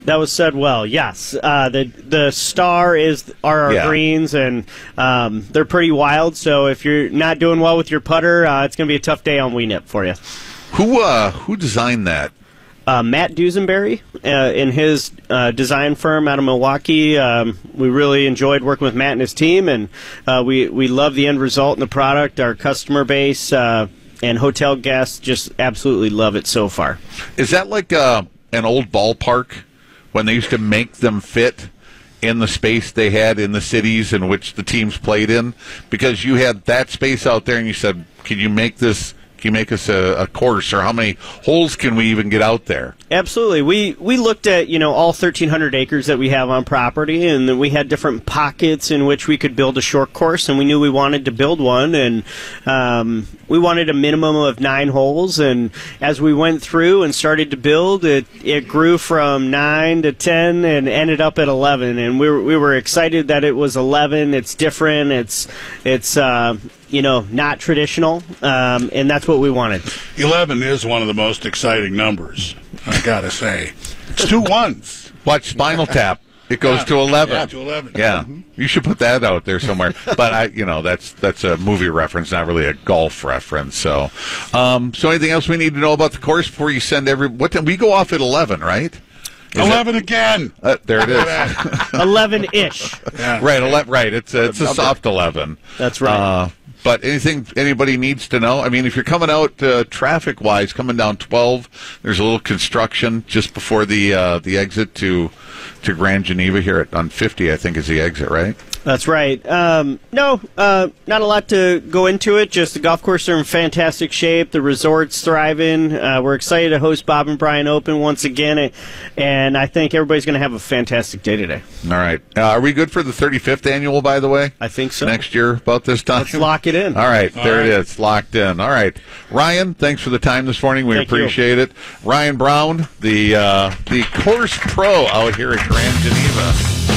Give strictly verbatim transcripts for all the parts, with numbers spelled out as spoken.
That was said well. Yes, uh, the the star is are our Yeah. greens, and um, they're pretty wild. So if you're not doing well with your putter, uh, it's going to be a tough day on Weenip for you. Who uh, who designed that? Uh, Matt Duesenberry, uh, in his uh, design firm out of Milwaukee. Um, we really enjoyed working with Matt and his team, and uh, we we love the end result and the product. Our customer base uh, and hotel guests just absolutely love it so far. Is that like uh, an old ballpark when they used to make them fit in the space they had in the cities in which the teams played in? Because you had that space out there, and you said, "Can you make this? Can you make us a, a course, or how many holes can we even get out there?" Absolutely. We we looked at, you know, all thirteen hundred acres that we have on property, and then we had different pockets in which we could build a short course, and we knew we wanted to build one, and um, we wanted a minimum of nine holes, and as we went through and started to build, it, it grew from nine to ten and ended up at eleven, and we were, we were excited that it was eleven. It's different. It's, it's uh, you know, not traditional, um, and that's what we wanted. eleven is one of the most exciting numbers, I gotta say. It's two ones. Watch Spinal Tap. It goes Yeah. to eleven. Yeah, to eleven. Yeah, Mhm. you should put that out there somewhere. But I, you know, that's that's a movie reference, not really a golf reference. So, um, so anything else we need to know about the course before you send every? What time? We go off at eleven, right? Is eleven again. Uh, there it is. eleven-ish. Yeah. Right, ele- right. It's a, it's a soft eleven. That's right. Uh, but anything anybody needs to know? I mean, if you're coming out uh, traffic-wise, coming down twelve, there's a little construction just before the uh, the exit to to Grand Geneva here at, on fifty, I think is the exit, right? That's right. Um, no, uh, not a lot to go into it. Just the golf course are in fantastic shape. The resort's thriving. Uh, we're excited to host Bob and Brian Open once again, and I think everybody's going to have a fantastic day today. All right. Uh, are we good for the thirty-fifth annual, by the way? I think so. Next year, about this time? Let's lock it in. All right. All there right. it is. Locked in. All right. Ryan, thanks for the time this morning. We Thank you. appreciate it. Ryan Brown, the uh, the course pro out here at Grand Geneva.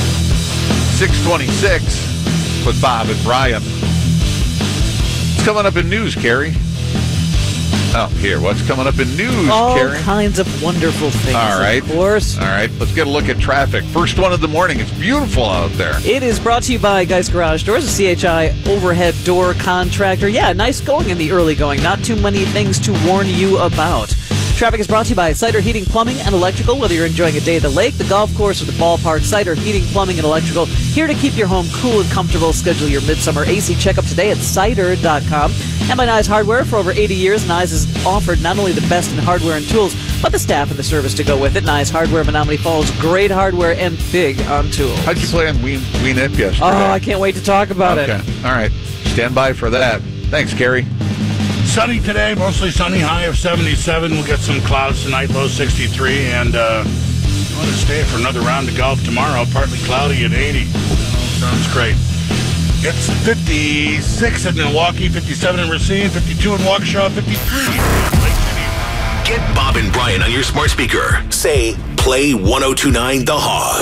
six twenty-six with Bob and Brian. What's coming up in news, Carrie? Oh, here. What's coming up in news, All Carrie? kinds of wonderful things, All right. of course. All right. Let's get a look at traffic. First one of the morning. It's beautiful out there. It is brought to you by Geist Garage Doors, a C H I overhead door contractor. Yeah, nice going in the early going. Not too many things to warn you about. Traffic is brought to you by Cider Heating, Plumbing, and Electrical. Whether you're enjoying a day at the lake, the golf course, or the ballpark, Cider Heating, Plumbing, and Electrical, here to keep your home cool and comfortable. Schedule your midsummer A C checkup today at cider dot com. And by Nyes Hardware. For over eighty years, Nyes has offered not only the best in hardware and tools, but the staff and the service to go with it. Nyes Hardware, Menominee Falls, great hardware and big on tools. How'd you play on Ween, Ween It yesterday? Oh, I can't wait to talk about okay. it. All right. Stand by for that. Thanks, Carrie. Sunny today, mostly sunny, high of seventy-seven. We'll get some clouds tonight, low sixty-three. And uh, I'm going to stay for another round of golf tomorrow, partly cloudy at eighty. Oh, sounds great. It's fifty-six in Milwaukee, fifty-seven in Racine, fifty-two in Waukesha, fifty-three in Lake Geneva. Get Bob and Brian on your smart speaker. Say, play one oh two point nine The Hog.